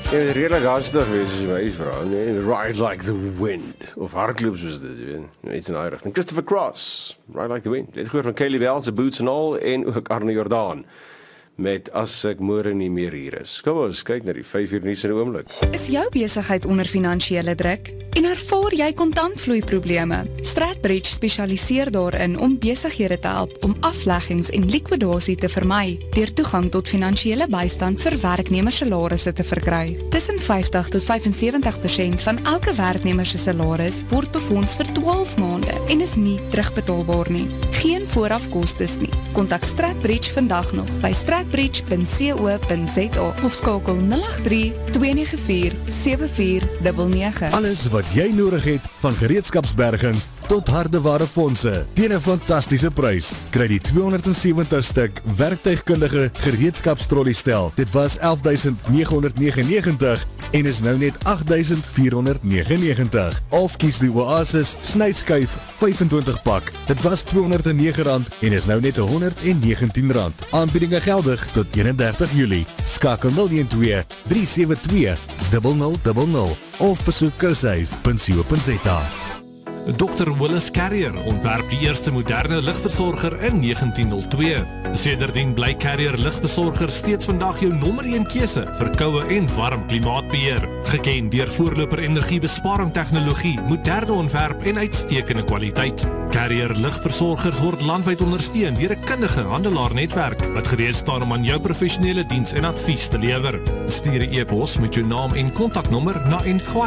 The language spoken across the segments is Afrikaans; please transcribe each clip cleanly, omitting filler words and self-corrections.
Ja, die redelijk hartstikke wees as jy my vra, nee, Ride Like the Wind, of hardloop soos dit, jy weet, iets in daai rigting. Christopher Cross, Ride Like the Wind. Dit gehoor van Kelly Bell se Boots and All en ook Arne Jordaan met As ek môre nie meer hier is. Kom ons kyk na die 5 uur nuus in 'n oomblik. Is jou besigheid onder finansiële druk en ervaar jy kontantvloeiprobleme? Stratbridge spesialiseer daarin om besighede te help om afleggings en likwidasie te vermy deur toegang tot finansiële bystand vir werknemersalarisse te verkry. Tussen 50 tot 75% van elke werknemer se salaris word befonds vir 12 maande en is nie terugbetaalbaar nie. Geen voorafkostes nie. Kontak Stratbridge vandag nog by stratbridge.co.za of skakel 083 294 7499. Alles wat jy nodig het, van gereedskapsberging tot hardeware fondse, teen 'n fantastiese prys. Kry die 270 stuk werktuigkundige gereedskapstrolliestel. Dit was R11.999 en is nou net R8.499. Of kies die Oasis snyskyf 25 pak. Dit was R209 en is nou net R119. Aanbiedinge geldig tot 31 Julie. Skakel 012 372 0000 of besoek cosafe.co.za. Dr. Willis Carrier ontwerp die eerste moderne ligversorger in 1902. Sedertdien bly Carrier ligversorger steeds vandag jou nommer 1 keuse vir koue en warm klimaatbeheer. Geken deur voorloper energiebesparing tegnologie, moderne ontwerp en uitstekende kwaliteit. Carrier ligversorgers word landwyd ondersteun deur 'n kundige handelaarnetwerk wat gereed staan om aan jou professionele diens en advies te lewer. Stuur 'n e-pos met jou naam en kontaknommer na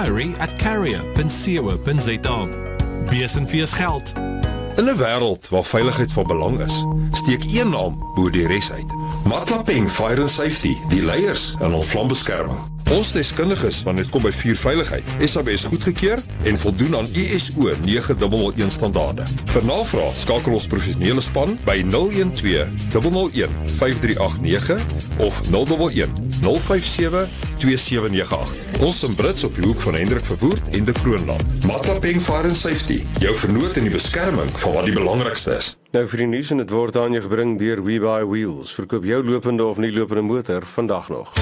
inquiry@carrier.co.za. Besenfees geld. In 'n wêreld waar veiligheid van belang is, steek een naam bo die res uit. Matlapeng Fire and Safety, die leiers in ons vlambeskerming. Ons deskundiges wanneer dit kom by vuurveiligheid, SABS goedgekeur en voldoen aan ISO 9001 standaarde. Vir navraag skakel ons professionele span by 012 001 5389 of 011 057 2798. Ons in Brits op die hoek van Hendrik Verwoerd en de Kroonland. Matlapeng Fire and Safety, jou vernoot in die beskerming van wat die belangrikste is. Nou vir die nuus en dit word aan jou gebring deur We Buy Wheels. Verkoop jou lopende of nie lopende motor vandag nog.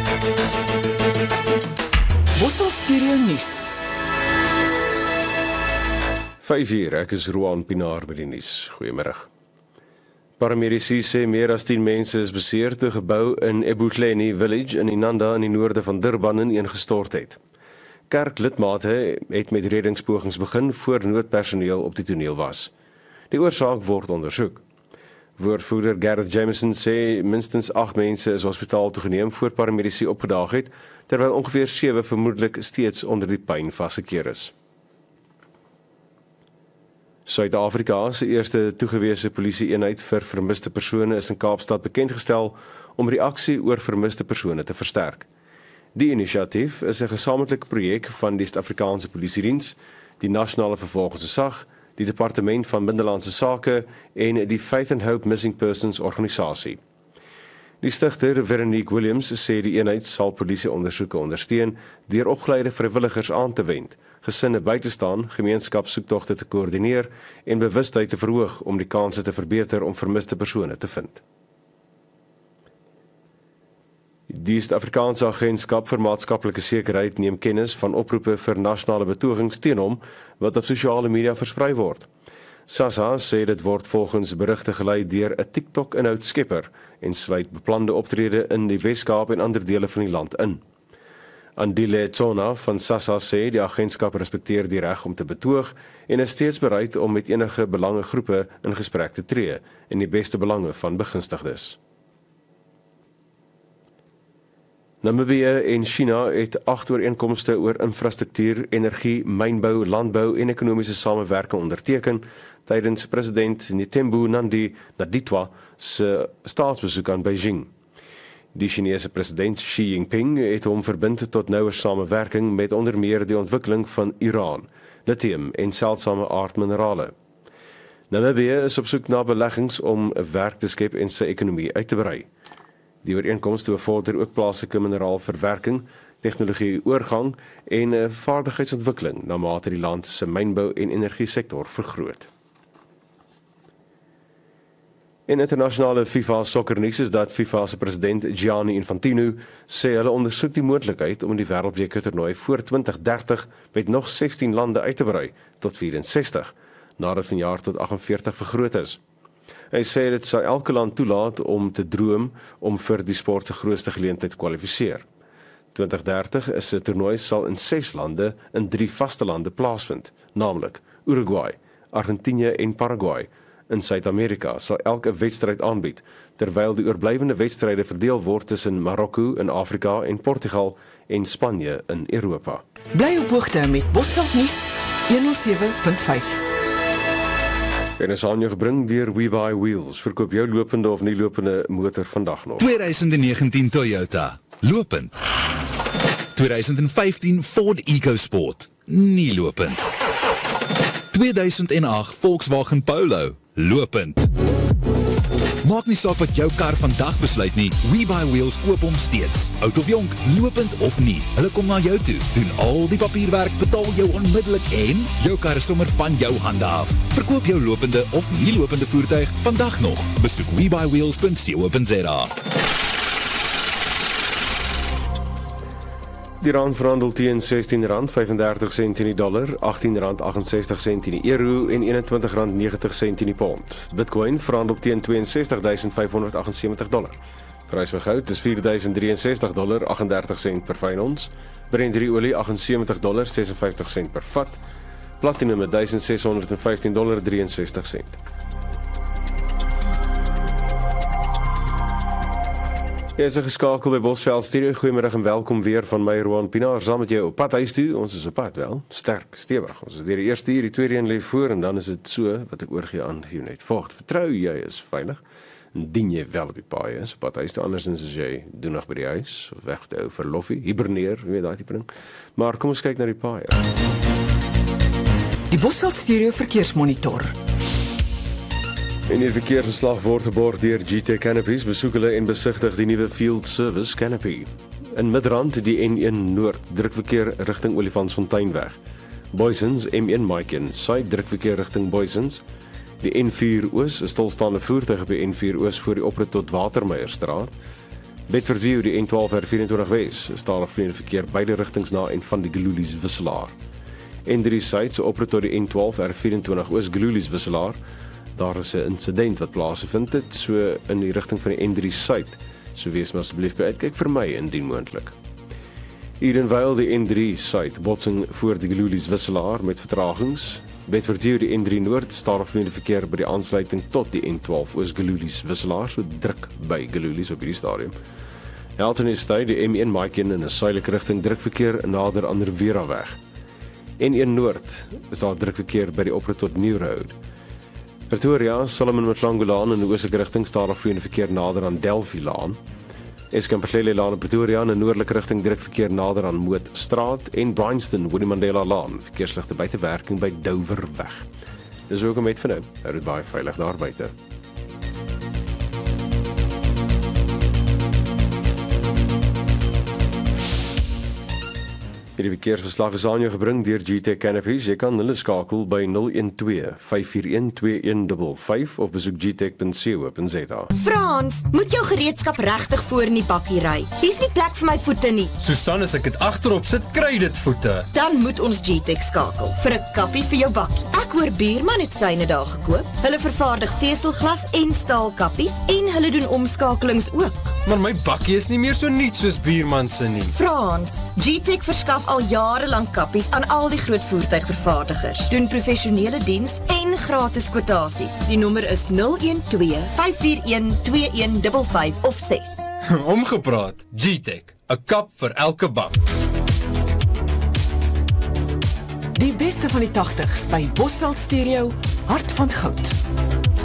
Bosveld Stereo Nuus. 5 uur, ek is Roan Pinaar by die nuus. Goeiemiddag. Paramedici sê meer as 10 mense is beseer toe gebou in Ebuhleni Village in Inanda in die noorde van Durban ineengestort het. Kerklidmate het met reddingspogings begin voor noodpersoneel op die toneel was. Die oorsaak word ondersoek. Woordvoerder Gareth Jameson sê minstens 8 mense is hospitaal toegeneem voor paramedici opgedaag het, terwyl ongeveer 7 vermoedelik steeds onder die pyn vasgekeer is. Suid-Afrika se eerste toegewese polisie-eenheid vir vermiste persone is in Kaapstad bekendgestel om reaksie oor vermiste persone te versterk. Die inisiatief is 'n gesamentlike projek van die Suid-Afrikaanse Polisiediens, die Nasionale Vervolgingsgesag, die Departement van Binnelandse Sake en die Faith and Hope Missing Persons organisasie. Die stigter Veronique Williams sê die eenheid sal polisieondersoeke ondersteun deur opgeleide vrywilligers aan te wend, gesinne by te staan, gemeenskapssoektogte te koördineer en bewustheid te verhoog om die kanse te verbeter om vermiste persone te vind. Die Suid-Afrikaanse Agentskap vir Maatskaplike Sekerheid neem kennis van oproepe vir nasionale betogings teen hom wat op sosiale media versprei word. SASSA sê dit word volgens berigte gelei deur 'n TikTok-inhoudskepper en sluit beplande optrede in die Wes-Kaap en ander dele van die land in. Andile Tsona van SASSA sê die agentskap respekteer die reg om te betoog en is steeds bereid om met enige belangegroepe in gesprek te tree in die beste belange van begunstigdes. Namibië en China het 8 ooreenkomste oor infrastruktuur, energie, mynbou, landbou en ekonomiese samewerking onderteken tydens president Netembo Nandi-Ndaitwah se staatsbesoek aan Beijing. Die Chinese president Xi Jinping het hom verbind tot nouer samewerking met onder meer die ontwikkeling van uran, lithium en seldsame aardminerale. Namibië is op soek na beleggings om werk te skep en sy ekonomie uit te brei. Die ooreenkomste bevorder ook plaaslike mineraalverwerking, tegnologie oorgang en vaardigheidsontwikkeling na mate die land se mynbou en energiesektor vergroot. In internasionale FIFA sokkernuus is dat FIFA se president Gianni Infantino sê hulle ondersoek die moontlikheid om die wêreldbeker toernooi voor 2030 met nog 16 lande uit te brei tot 64, nadat vanjaar tot 48 vergroot is. Hy sê dit sal elke land toelaat om te droom om vir die sport se grootste geleentheid te kwalifiseer. 2030 is 'n toernooi sal in 6 lande in 3 vaste lande plaasvind, naamlik Uruguay, Argentinië en Paraguay. In Suid-Amerika sal elke wedstryd aanbied, terwyl die oorblywende wedstryde verdeel word tussen Marokko in Afrika en Portugal en Spanje in Europa. Bly op hoogte met Bosveld nuus 107.5. En is aan jou gebring deur We Buy Wheels. Verkoop jou lopende of nie lopende motor vandag nog. 2019 Toyota, lopend. 2015 Ford EcoSport, nie lopend. 2008 Volkswagen Polo, lopend. Maak nie saak wat jou kar vandag besluit nie, We Buy Wheels koop hom steeds. Oud of jonk, lopend of nie, hulle kom na jou toe, doen al die papierwerk, betaal jou onmiddellik en jou kar is sommer van jou hande af. Verkoop jou lopende of nie lopende voertuig vandag nog. Besoek webuyWheels.co.za. Die rand verhandel teen R16.35 in die dollar, R18.68 in die euro en R21.90 in die pond. Bitcoin verhandel teen $62,578. Prys vir goud is $4.063, 38 sent per fyn ons. Brent olie $78, 56 sent per vat. Platinum $1,615, 63 sent. Jy is geskakel by Bosveld Studio. Goeiemiddag en welkom weer van my Roan Pinaar. Saam met jou op pad huis toe. Ons is op pad wel, sterk, stewig. Ons is deur die eerste uur, die tweede een lê voor en dan is dit so wat ek oorgee aan jou net voort. Vertrou jy is veilig. Indien jy wel op die paai is, op pad huis toe, andersins as jy doen nog by die huis of weg te ou verloffie, hiberneer, weet daai tipe ding. Maar kom ons kyk na die paai. Die Bosveld Stereo Verkeersmonitor. En die verkeersverslag word geborg deur GT Canopies. Besoek hulle en besigtig die nuwe Field Service Canopy. In Midrand die N1 Noord drukverkeer rigting Olifantsfonteinweg. Boysens M1 Maiken suid drukverkeer rigting Boysens. Die N4 Oos is stilstaande voertuig op die N4 Oos voor die oprit tot Watermeierstraat. Bedfordview die N12 R24 Wes stadig vleiende verkeer beide rigtings na en van die Gelulies wisselaar. N3 suid se oprit tot die N12 R24 Oos Gelulies wisselaar. Daar is 'n insident wat plaasgevind het, so in die rigting van die N3 suid. So wees maar asseblief by uitkyk vir my indien moontlik. Edenvale die N3 suid, botsing voor die Gelulies wisselaar met vertragings. Bedfordview die N3 noord, stadig vleiende verkeer by die aansluiting tot die N12 Oos Gelulies wisselaar, so druk by Gelulies op hierdie stadium. Halton Estate die M1 Maiken in 'n suidelike rigting drukverkeer nader aan Riviera weg. N1 noord is daar drukverkeer by die oprit tot New Road. Pretoria, Solomon Mthlangulaan in die oostelike rigting stadig vleiende verkeer nader aan Delphi Laan. Eskamperlele Laan in Pretoria in 'n noordelike rigting drukverkeer nader aan Mootstraat en Bryanston Winnie Mandela Laan. Verkeersligte buite werking by Dover weg. Dis ook om met vir nou. Hou dit baie veilig daar buite. Hierdie verkeersverslag is aan jou gebring deur GT Canopies. Jy kan hulle skakel by 012-541-2155 of besoek gtech.co.za. Frans, moet jou gereedskap regtig voor in die bakkie ry. Hier's nie plek vir my voete nie. Susan, as ek dit agterop sit, kry dit voete. Dan moet ons GTech skakel vir 'n kappie vir jou bakkie. Ek hoor buurman het syne daar gekoop. Hulle vervaardig veselglas en staalkappies en hulle doen omskakelings ook. Maar my bakkie is nie meer so nuut soos buurman se nie. Frans, GTech verskaf al jare lank kappies aan al die groot voertuigvervaardigers. Doen professionele diens en gratis kwotasies. Die nommer is 012-541-2155 of 6. Omgepraat, GTech, 'n kap vir elke bak. Die beste van die 80s by Bosveld Stereo, Hart van Goud.